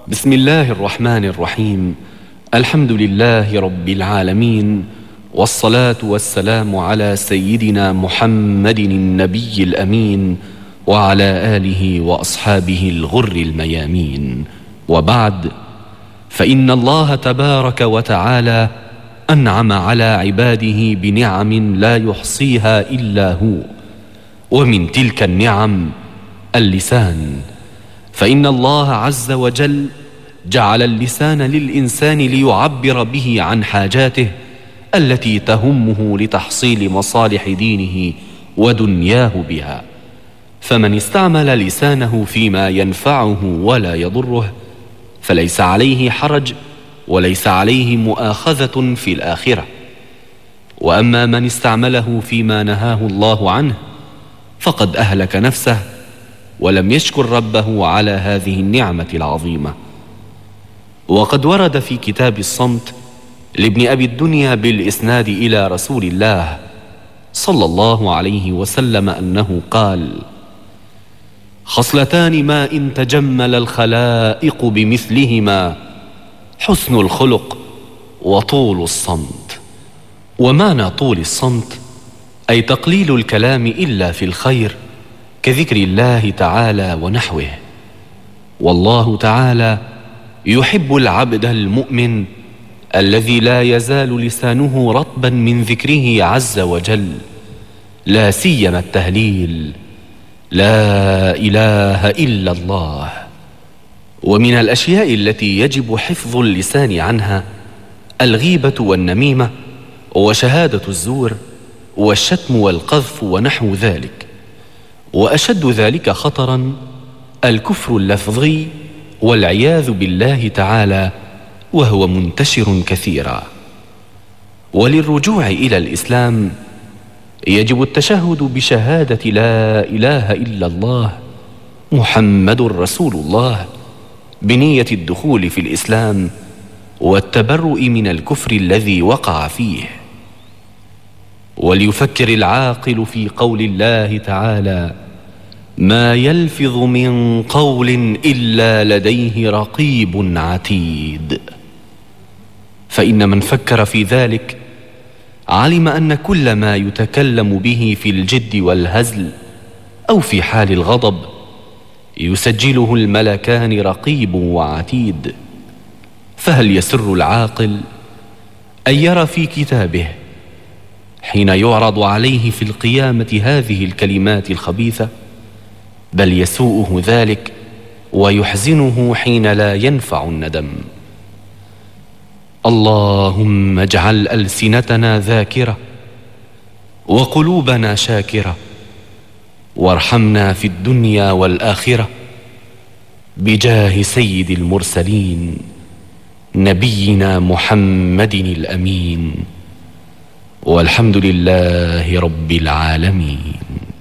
بسم الله الرحمن الرحيم. الحمد لله رب العالمين، والصلاة والسلام على سيدنا محمد النبي الأمين وعلى آله وأصحابه الغر الميامين، وبعد، فإن الله تبارك وتعالى أنعم على عباده بنعم لا يحصيها إلا هو، ومن تلك النعم اللسان. فإن الله عز وجل جعل اللسان للإنسان ليعبر به عن حاجاته التي تهمه لتحصيل مصالح دينه ودنياه بها. فمن استعمل لسانه فيما ينفعه ولا يضره فليس عليه حرج وليس عليه مؤاخذة في الآخرة. وأما من استعمله فيما نهاه الله عنه فقد أهلك نفسه ولم يشكر ربه على هذه النعمة العظيمة. وقد ورد في كتاب الصمت لابن أبي الدنيا بالإسناد إلى رسول الله صلى الله عليه وسلم أنه قال: خصلتان ما إن تجمل الخلائق بمثلهما حسن الخلق وطول الصمت. ومعنى طول الصمت أي تقليل الكلام إلا في الخير كذكر الله تعالى ونحوه. والله تعالى يحب العبد المؤمن الذي لا يزال لسانه رطبا من ذكره عز وجل، لا سيما التهليل: لا إله إلا الله. ومن الأشياء التي يجب حفظ اللسان عنها الغيبة والنميمة وشهادة الزور والشتم والقذف ونحو ذلك. وأشد ذلك خطرا الكفر اللفظي والعياذ بالله تعالى، وهو منتشر كثيرا. وللرجوع إلى الإسلام يجب التشهد بشهادة لا إله إلا الله محمد رسول الله بنية الدخول في الإسلام والتبرؤ من الكفر الذي وقع فيه. وليفكر العاقل في قول الله تعالى: ما يلفظ من قول إلا لديه رقيب عتيد. فإن من فكر في ذلك علم أن كل ما يتكلم به في الجد والهزل أو في حال الغضب يسجله الملكان رقيب وعتيد. فهل يسر العاقل أن يرى في كتابه حين يعرض عليه في القيامة هذه الكلمات الخبيثة؟ بل يسوءه ذلك ويحزنه حين لا ينفع الندم. اللهم اجعل ألسنتنا ذاكرة وقلوبنا شاكرة، وارحمنا في الدنيا والآخرة بجاه سيد المرسلين نبينا محمد الأمين، والحمد لله رب العالمين.